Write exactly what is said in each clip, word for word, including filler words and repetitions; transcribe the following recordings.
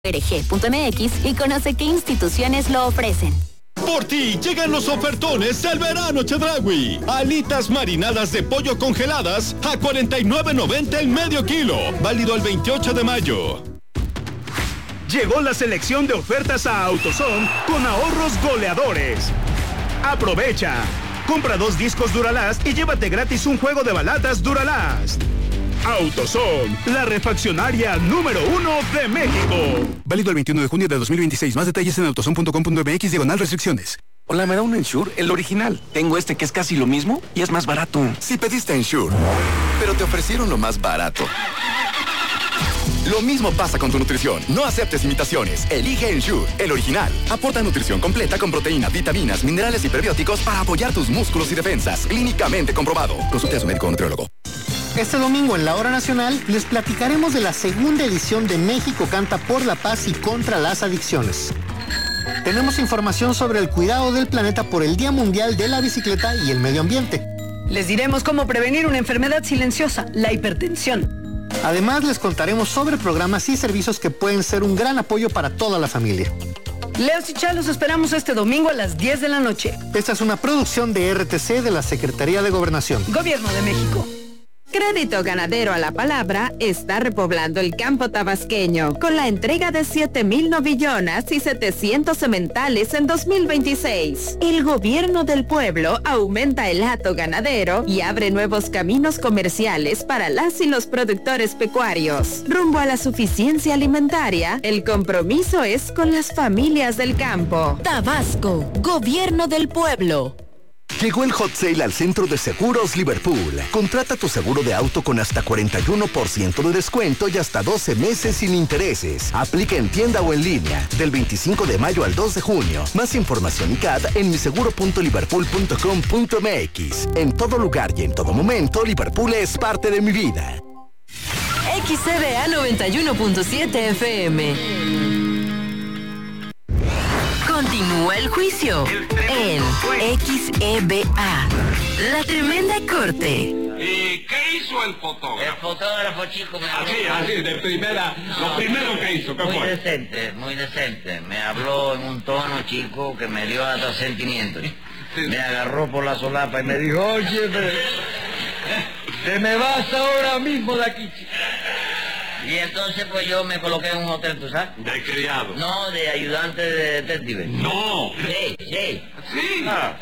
r g punto m x y conoce qué instituciones lo ofrecen. Por ti llegan los ofertones del verano Chedraui. Alitas marinadas de pollo congeladas a cuarenta y nueve noventa el medio kilo. Válido el veintiocho de mayo. Llegó la selección de ofertas a AutoZone con ahorros goleadores. Aprovecha. Compra dos discos Duralast y llévate gratis un juego de baladas Duralast. AutoZone, la refaccionaria número uno de México. Válido el veintiuno de junio de dos mil veintiséis. Más detalles en autozone punto com punto m x diagonal restricciones. Hola, ¿me da un Ensure? El original. Tengo este que es casi lo mismo y es más barato. Sí pediste Ensure, pero te ofrecieron lo más barato. Lo mismo pasa con tu nutrición. No aceptes imitaciones. Elige Ensure, el original. Aporta nutrición completa con proteínas, vitaminas, minerales y prebióticos para apoyar tus músculos y defensas. Clínicamente comprobado. Consulte a su médico o nutriólogo. Este domingo en la Hora Nacional les platicaremos de la segunda edición de México Canta por la Paz y contra las Adicciones. Tenemos información sobre el cuidado del planeta por el Día Mundial de la Bicicleta y el Medio Ambiente. Les diremos cómo prevenir una enfermedad silenciosa, la hipertensión. Además, les contaremos sobre programas y servicios que pueden ser un gran apoyo para toda la familia. Leos y Chá los esperamos este domingo a las diez de la noche. Esta es una producción de R T C de la Secretaría de Gobernación. Gobierno de México. Crédito Ganadero a la Palabra está repoblando el campo tabasqueño con la entrega de siete mil novillonas y setecientos sementales en dos mil veintiséis. El gobierno del pueblo aumenta el hato ganadero y abre nuevos caminos comerciales para las y los productores pecuarios. Rumbo a la suficiencia alimentaria, el compromiso es con las familias del campo. Tabasco, gobierno del pueblo. Llegó el hot sale al Centro de Seguros Liverpool. Contrata tu seguro de auto con hasta cuarenta y uno por ciento de descuento y hasta doce meses sin intereses. Aplica en tienda o en línea. Del veinticinco de mayo al dos de junio. Más información y C A D en miseguro punto liverpool punto com punto m x. En todo lugar y en todo momento, Liverpool es parte de mi vida. X C B A noventa y uno punto siete F M. Continúa el juicio en X E B A. La Tremenda Corte. ¿Y qué hizo el fotógrafo? El fotógrafo, chico, me habló. Así, así, de primera, no, lo primero que hizo, ¿qué muy fue? Muy decente, muy decente. Me habló en un tono, chico, que me dio hasta sentimientos. Sí. Me agarró por la solapa y me dijo, oye, me... te me vas ahora mismo de aquí, chico. Y entonces pues yo me coloqué en un hotel, ¿tú sabes? ¿De criado? No, de ayudante de detective. ¡No! Sí, sí. ¿Sí? Ah.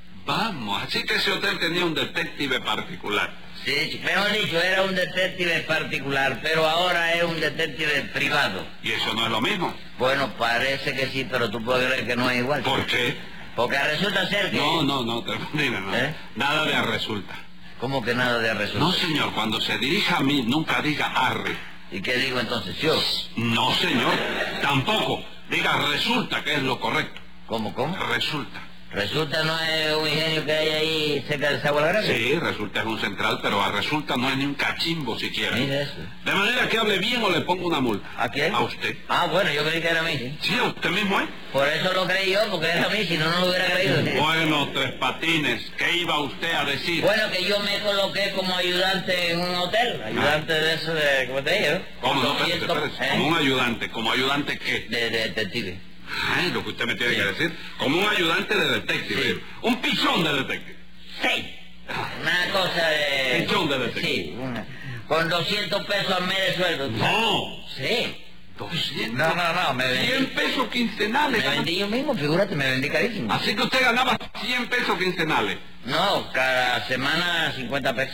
Vamos, así que ese hotel tenía un detective particular. Sí, mejor dicho, era un detective particular, pero ahora es un detective privado. ¿Y eso no es lo mismo? Bueno, parece que sí, pero tú puedes creer que no es igual. ¿Por qué? Porque resulta ser que... No, no, no, termina, no. ¿Eh? Nada de resulta. ¿Cómo que nada de resulta? No, señor, cuando se dirija a mí, nunca diga arre. ¿Y qué digo entonces, yo? No, señor, tampoco. Diga resulta, que es lo correcto. ¿Cómo, cómo? Resulta. ¿Resulta no es un ingenio que hay ahí cerca de Sagua la Grande? Sí, Resulta es un central, pero a Resulta no es ni un cachimbo siquiera. Mira eso. De manera que hable bien o le pongo una multa. ¿A quién? A usted. Ah, bueno, yo creí que era a mí, ¿sí? Sí, a usted mismo, ¿eh? Por eso lo creí yo, porque era a mí, si no, no lo hubiera creído. ¿Sí? Bueno, Tres Patines, ¿qué iba usted a decir? Bueno, que yo me coloqué como ayudante en un hotel. Ayudante ah. de eso de... ¿Cómo te digo? ¿Cómo no? Espérate, espérate. ¿Eh? Como un ayudante. ¿Como ayudante qué? De, de detective. Ay, lo que usted me tiene sí. que decir. Como un ayudante de detective. Sí. Un pichón de detective. Sí. Una cosa de... Pichón de detective. Sí, una... Con doscientos pesos al mes de sueldo. No. Sí. doscientos. No, no, no, me vendí. cien pesos quincenales. Me vendí yo mismo, figúrate, me vendí carísimo. Así que usted ganaba cien pesos quincenales. No, cada semana cincuenta pesos.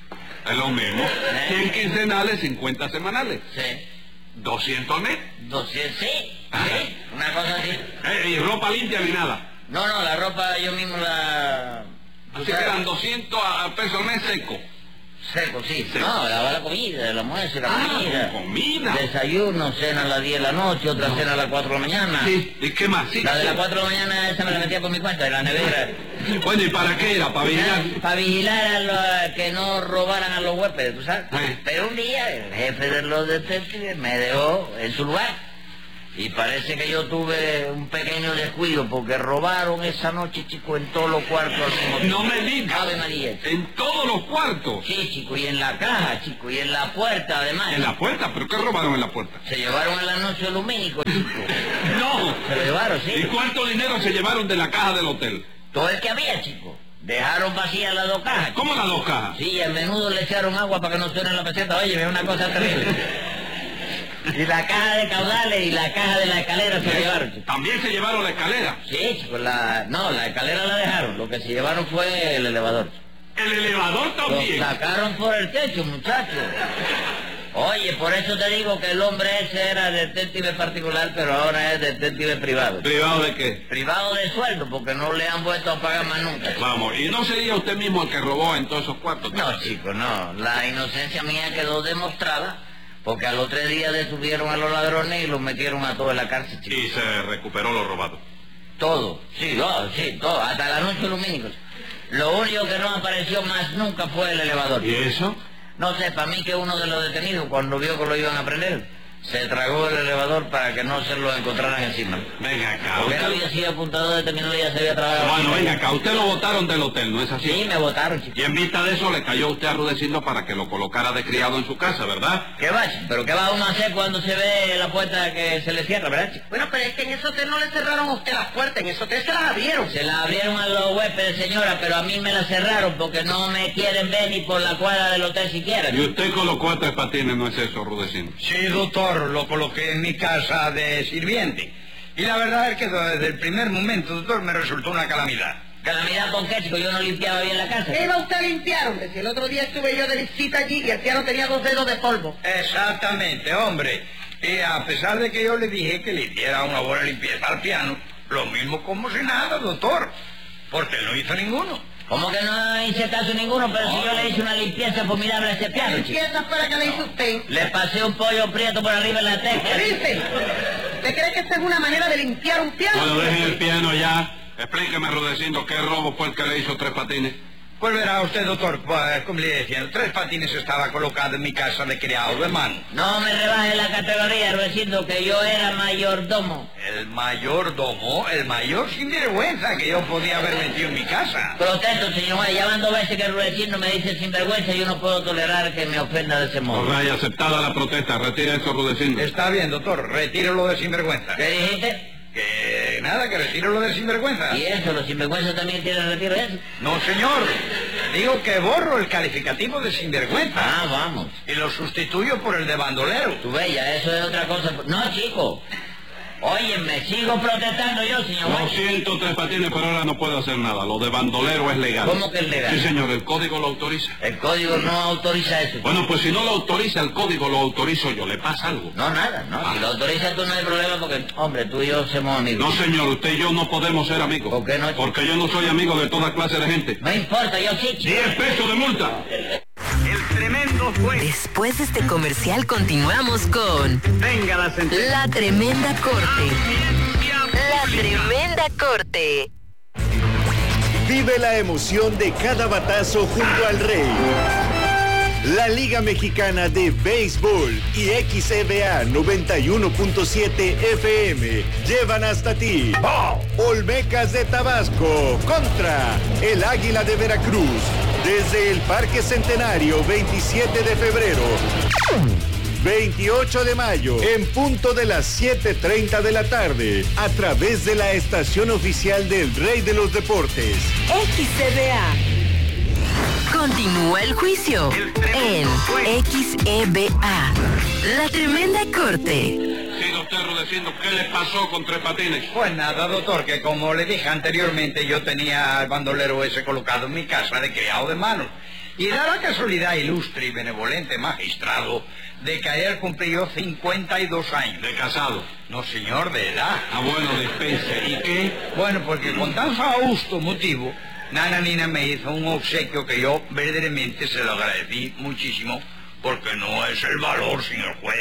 Es lo mismo. ¿Eh? cien quincenales, cincuenta semanales. Sí. ¿doscientos mes? doscientos, sí. Sí, una cosa así. Eh, ¿Y ropa limpia ni nada? No, no, la ropa yo mismo la... Así que eran doscientos pesos al mes seco. Seco, sí. Seco. No, la, la comida, el almuerzo, la ah, comida. comida. Desayuno, cena a las diez de la noche, otra no. cena a las cuatro de la mañana. Sí, ¿y qué más? Sí, la de sí. las cuatro de la mañana esa me la metía por mi cuenta, de la nevera. Bueno, ¿y para qué era? ¿Para vigilar? Para vigilar a los, que no robaran a los huéspedes, ¿tú sabes? ¿Eh? Pero un día el jefe de los detectives me dejó en su lugar. Y parece que yo tuve un pequeño descuido porque robaron esa noche, chico, en todos los cuartos al mismo tiempo. No me digas. Ave María. ¿En todos los cuartos? Sí, chico, y en la caja, chico, y en la puerta, además. ¿En la puerta? ¿Pero qué robaron en la puerta? Se llevaron el anuncio lumínico, chico. ¡No! Se lo llevaron, sí. ¿Y cuánto dinero se llevaron de la caja del hotel? Todo el que había, chico. Dejaron vacías las dos cajas. ¿Cómo las dos cajas? Sí, al menudo le echaron agua para que no suene la peseta. Oye, es una cosa terrible. Y la caja de caudales y la caja de la escalera se llevaron, chico. ¿También se llevaron la escalera? Sí, chico, la... No, la escalera la dejaron. Lo que se llevaron fue el elevador. ¿El elevador también? Lo sacaron por el techo, muchacho. Oye, por eso te digo que el hombre ese era detective particular, pero ahora es detective privado. ¿Privado de qué? Privado de sueldo, porque no le han vuelto a pagar más nunca. Vamos, ¿y no sería usted mismo el que robó en todos esos cuartos? No, chico, no. La inocencia mía quedó demostrada, porque a los tres días detuvieron a los ladrones y los metieron a todos en la cárcel, chico. Y se recuperó lo robado. Todo, sí, todo, sí, todo, hasta el anuncio lumínico. Lo único que no apareció más nunca fue el elevador. ¿Y eso? No sé, para mí que uno de los detenidos, cuando vio que lo iban a prender, se tragó el elevador para que no se lo encontraran encima. Venga acá. Porque Usted... él había sido apuntado de terminal y ya se había tragado. Bueno, venga acá. Usted lo botaron del hotel, ¿no es así? Sí, me botaron, chico. Y en vista de eso le cayó usted a Rudecindo para que lo colocara de criado en su casa, ¿verdad? ¿Qué va, chico? ¿Pero qué va uno a hacer cuando se ve la puerta que se le cierra, verdad, chico? Bueno, pero es que en ese hotel no le cerraron a usted las puertas, en ese hotel se las abrieron. Se las abrieron a los huéspedes, señora, pero a mí me las cerraron porque no me quieren ver ni por la cuadra del hotel siquiera. ¿Y usted colocó a Tres Patines, no es eso, Rudecindo? Sí, doctor, lo coloqué en mi casa de sirviente. Y la verdad es que desde el primer momento, doctor, me resultó una calamidad. ¿Calamidad con qué, chico? Yo no limpiaba bien la casa. ¿Qué iba usted a limpiar, hombre? Si el otro día estuve yo de visita allí y el piano tenía dos dedos de polvo. Exactamente, hombre. Y a pesar de que yo le dije que le hiciera una buena limpieza al piano, lo mismo como si nada, doctor. Porque él no hizo ninguno. ¿Cómo que no hice caso ninguno? Pero si yo le hice una limpieza formidable a ese piano, chico. ¿Limpieza para que le hizo usted? Le pasé un pollo prieto por arriba en la tecla. ¿Qué dice? ¿Usted cree que esta es una manera de limpiar un piano? Bueno, dejen el piano ya. Explíqueme, Rudecindo, ¿qué robo fue el que le hizo Tres Patines? Pues verá usted, doctor, pues, como le decía, Tres Patines estaba colocado en mi casa de criado de mano. No me rebaje la categoría, Rudecindo, que yo era mayordomo. El mayordomo, el mayor sinvergüenza que yo podía haber metido en mi casa. Protesto, señor juez, ya van dos veces que Rudecindo me dice sinvergüenza y yo no puedo tolerar que me ofenda de ese modo. Pues vaya, aceptada la protesta, retira eso, Rudecindo. Está bien, doctor, retírelo de sinvergüenza. ¿Qué dijiste? Que nada, que retiro lo de sinvergüenza. ¿Y eso, los sinvergüenzas también tienen retiro eso? No, señor. Digo que borro el calificativo de sinvergüenza. Ah, vamos. Y lo sustituyo por el de bandolero. Tú bella, eso es otra cosa. No, chico. Oye, me sigo protestando yo, señor Lo juez. siento, Tres Patines, pero ahora no puedo hacer nada. Lo de bandolero es legal. ¿Cómo que es legal? Sí, señor, el código lo autoriza. El código no autoriza eso. Bueno, pues si no lo autoriza el código, lo autorizo yo. ¿Le pasa algo? No, nada, no. Ah. Si lo autoriza tú no hay problema porque, hombre, tú y yo somos amigos. No, señor, usted y yo no podemos ser amigos. ¿Por qué no? Porque yo no soy amigo de toda clase de gente. No importa, yo sí, chico. Diez pesos de multa. El tremendo juez. Después de este comercial continuamos con... Venga la sentencia. La Tremenda Corte. La Tremenda Corte. Vive la emoción de cada batazo junto al Rey. La Liga Mexicana de Béisbol y X E B A noventa y uno punto siete F M llevan hasta ti Olmecas de Tabasco contra el Águila de Veracruz desde el Parque Centenario veintisiete de febrero. veintiocho de mayo, en punto de las siete treinta de la tarde, a través de la estación oficial del Rey de los Deportes. X E B A. Continúa el juicio en X E B A. La Tremenda Corte. Sí, doctor Rudecindo, ¿qué le pasó con Tres Patines? Pues nada, doctor, que como le dije anteriormente, yo tenía al bandolero ese colocado en mi casa de criado de mano. Y da la casualidad ilustre y benevolente magistrado de que ayer cumplí yo cincuenta y dos años. ¿De casado? No, señor, de edad. Ah, bueno, dispense. ¿Y qué? Bueno, porque con tan fausto motivo, Nana Nina me hizo un obsequio que yo verdaderamente se lo agradecí muchísimo, porque no es el valor, señor juez,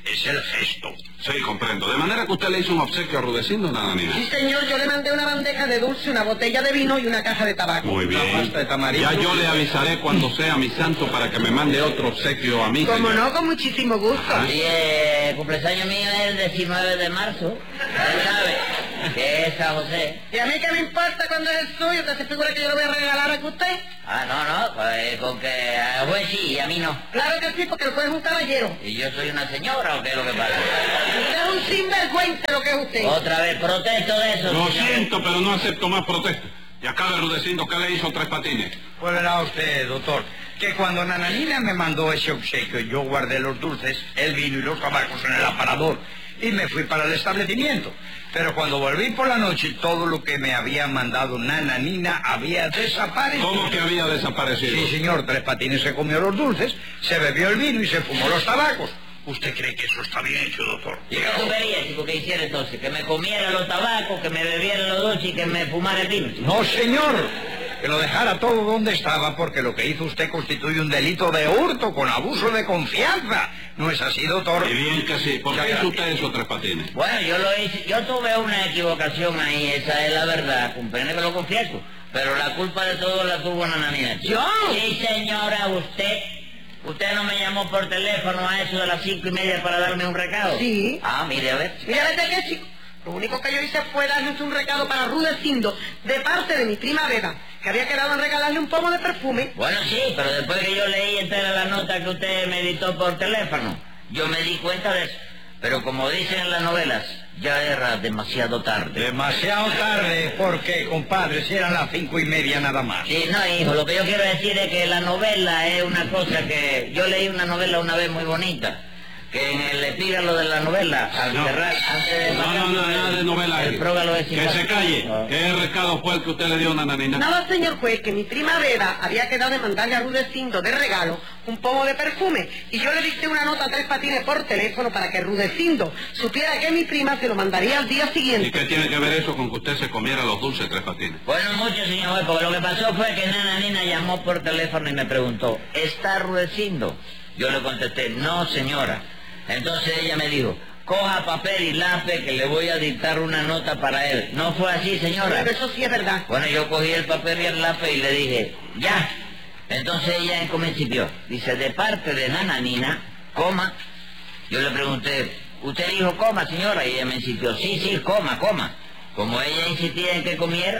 es el gesto. Sí, comprendo. De manera que usted le hizo un obsequio a Rudecindo, Nananina. Sí, señor, yo le mandé una bandeja de dulce, una botella de vino y una caja de tabaco. Muy bien. Una pasta de tamarindo. Ya yo le avisaré cuando sea mi santo para que me mande otro obsequio a mí. Como señor. no, con muchísimo gusto. Ajá. Y eh, el cumpleaños mío es el diecinueve de marzo. Usted sabe que es San José. ¿Y a mí qué me importa cuando es el suyo? ¿Usted se figura que yo lo voy a regalar a usted? Ah, no, no, pues con que a juez sí y a mí no. Claro que sí, porque el juez es un caballero. ¿Y yo soy una señora o qué es lo que pasa? Usted es un sinvergüenza lo que es usted. Otra vez, protesto de eso. Lo señor. siento, pero no acepto más protestas. Y acá de Rudecindo, ¿qué le hizo Tres Patines? Pues verá usted, doctor, que cuando Nananina me mandó ese obsequio, yo guardé los dulces, el vino y los tabacos en el aparador y me fui para el establecimiento. Pero cuando volví por la noche, todo lo que me había mandado Nananina había desaparecido. ¿Cómo que había desaparecido? Sí, señor, Tres Patines se comió los dulces, se bebió el vino y se fumó los tabacos. ¿Usted cree que eso está bien hecho, doctor? ¿Y qué tú querías, chico, que hiciera entonces? ¿Que me comiera los tabacos, que me bebiera los dulces y que me fumara el vino? No, señor. Que lo dejara todo donde estaba porque lo que hizo usted constituye un delito de hurto con abuso de confianza. ¿No es así, doctor? Y bien que sí. ¿Por qué hizo usted eso, Tres Patines? Bueno, yo lo hice, yo tuve una equivocación ahí, esa es la verdad, comprende que lo confieso. Pero la culpa de todo la tuvo Nananina. ¿Yo? Sí, señora, usted. ¿Usted no me llamó por teléfono a eso de las cinco y media para darme un recado? Sí. Ah, mire, a ver. Mira, ¿de qué, chico? Lo único que yo hice fue darles un recado para Rudecindo de parte de mi prima Beba, que había quedado en regalarle un pomo de perfume. Bueno, sí, pero después que yo leí entera la nota que usted me editó por teléfono, yo me di cuenta de eso. Pero como dicen en las novelas, ya era demasiado tarde. Demasiado tarde, porque, compadre, si eran las cinco y media nada más. Sí, no, hijo, lo que yo quiero decir es que la novela es una cosa que... Yo leí una novela una vez muy bonita, que en el epígrafe de la novela, al No. cerrar, antes de... No, no, no, nada de novela. El prógalo es Que se calle. No. ¿Qué recado fue el que usted le dio a Nananina? Nada, señor juez, que mi prima Beba había quedado de mandarle a Rudecindo de regalo un pomo de perfume. Y yo le dicté una nota a Tres Patines por teléfono para que Rudecindo supiera que mi prima se lo mandaría al día ¿Y siguiente. qué tiene que ver eso con que usted se comiera los dulces, Tres Patines? Bueno, mucho, señor juez, porque lo que pasó fue que Nananina llamó por teléfono y me preguntó, ¿está Rudecindo? Yo le contesté, no, señora. Entonces ella me dijo, coja papel y lápiz que le voy a dictar una nota para él. ¿No fue así, señora? Pero eso sí es verdad. Bueno, yo cogí el papel y el lápiz y le dije, ya. Entonces ella en principio dice, de parte de Nananina, coma. Yo le pregunté, ¿usted dijo coma, señora? Y ella me insistió, sí, sí, coma, coma. Como ella insistía en que comiera,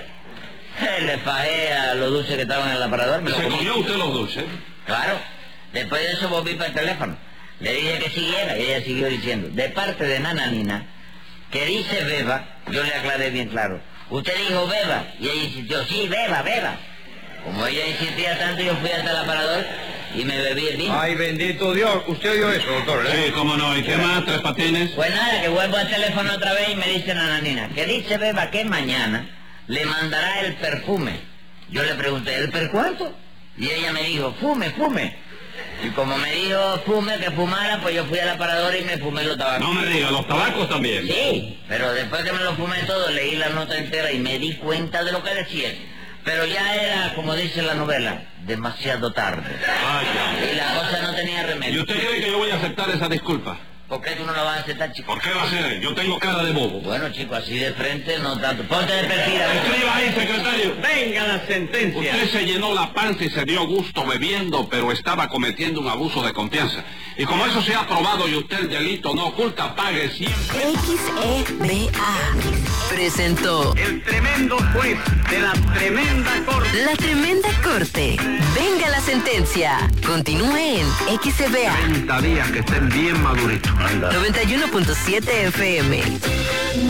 le fajé a los dulces que estaban en el aparador. Me ¿Se lo comí. comió usted los dulces? Claro. Después de eso volví para el teléfono. Le dije que siguiera y ella siguió diciendo, de parte de Nananina, que dice Beba, yo le aclaré bien claro. Usted dijo Beba y ella insistió, sí, Beba, Beba. Como ella insistía tanto, yo fui hasta el aparador y me bebí el vino. Ay, bendito Dios. ¿Usted oyó eso, doctor? ¿eh? Sí, cómo no. ¿Y qué más, Tres Patines? Pues nada, que vuelvo al teléfono otra vez y me dice Nananina, que dice Beba que mañana le mandará el perfume. Yo le pregunté, ¿el per cuánto? Y ella me dijo, fume, fume. Y como me dijo fume, que fumara, pues yo fui al aparador y me fumé los tabacos. No me diga, ¿los tabacos también? Sí, pero después que me lo fumé todo, leí la nota entera y me di cuenta de lo que decía. Pero ya era, como dice la novela, demasiado tarde. Vaya. Y la cosa no tenía ¿Y remedio. usted cree que yo voy a aceptar esa disculpa? ¿Por qué tú no la vas a aceptar, chico? ¿Por qué va a ser? Yo tengo cara de bobo. Bueno, chico, así de frente no tanto. Ponte de perfil, a ver. Escriba ahí, secretario. Venga la sentencia. Usted se llenó la panza y se dio gusto bebiendo, pero estaba cometiendo un abuso de confianza. Y como eso se ha probado y usted el delito no oculta, pague siempre. X E B A presentó El tremendo juez de la tremenda corte. La Tremenda Corte. Venga la sentencia. Continúe en X E B A treinta días que estén bien maduritos. noventa y uno punto siete F M.